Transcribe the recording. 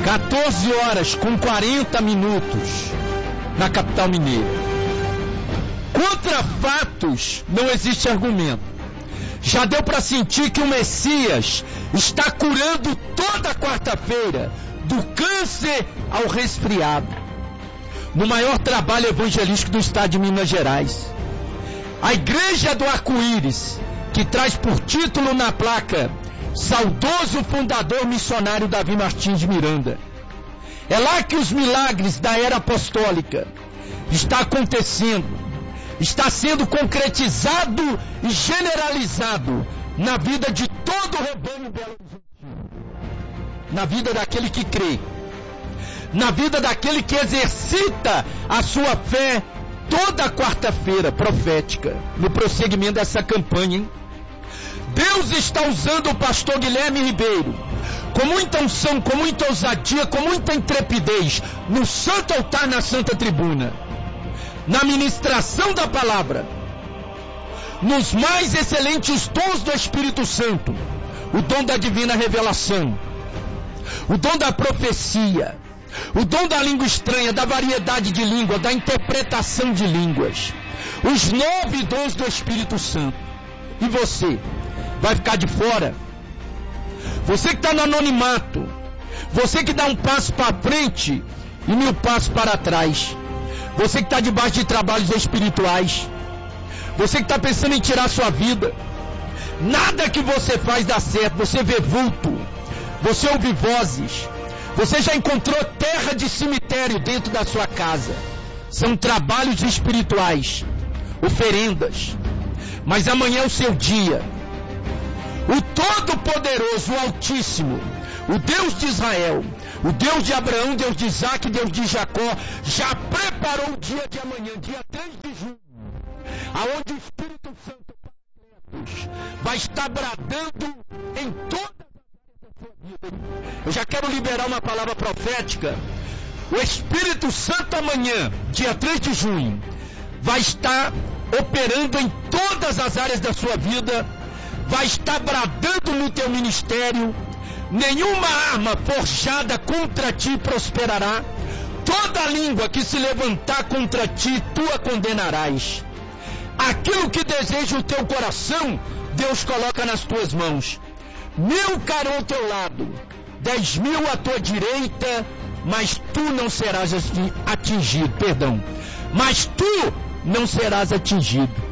14 horas com 40 minutos na capital mineira. Contra fatos não existe argumento. Já deu para sentir que o Messias está curando toda quarta-feira, do câncer ao resfriado, no maior trabalho evangelístico do estado de Minas Gerais. A Igreja do Arco-Íris, que traz por título na placa saudoso fundador missionário Davi Martins de Miranda. É lá que os milagres da era apostólica está acontecendo, está sendo concretizado e generalizado na vida de todo o rebanho Belo Horizonte, na vida daquele que crê, na vida daquele que exercita a sua fé toda quarta-feira profética, no prosseguimento dessa campanha, hein? Deus está usando o pastor Guilherme Ribeiro com muita unção, com muita ousadia, com muita intrepidez, no santo altar, na santa tribuna, na ministração da palavra, nos mais excelentes dons do Espírito Santo, o dom da divina revelação, o dom da profecia, o dom da língua estranha, da variedade de língua, da interpretação de línguas, os 9 dons do Espírito Santo. E você vai ficar de fora? Você que está no anonimato, você que dá um passo para frente e 1000 passos para trás, você que está debaixo de trabalhos espirituais, você que está pensando em tirar sua vida, nada que você faz dá certo, você vê vulto, você ouve vozes, você já encontrou terra de cemitério dentro da sua casa. São trabalhos espirituais, oferendas. Mas amanhã é o seu dia. O Todo-Poderoso, o Altíssimo, o Deus de Israel, o Deus de Abraão, Deus de Isaac, Deus de Jacó, já preparou o dia de amanhã, dia 3 de junho, aonde o Espírito Santo vai estar bradando em todas as áreas da sua vida. Eu já quero liberar uma palavra profética. O Espírito Santo amanhã, dia 3 de junho, vai estar operando em todas as áreas da sua vida, vai estar bradando no teu ministério. Nenhuma arma forjada contra ti prosperará. Toda língua que se levantar contra ti, tu a condenarás. Aquilo que deseja o teu coração, Deus coloca nas tuas mãos. 1000 cairão ao teu lado, 10.000 à tua direita, mas tu não serás atingido, mas tu não serás atingido.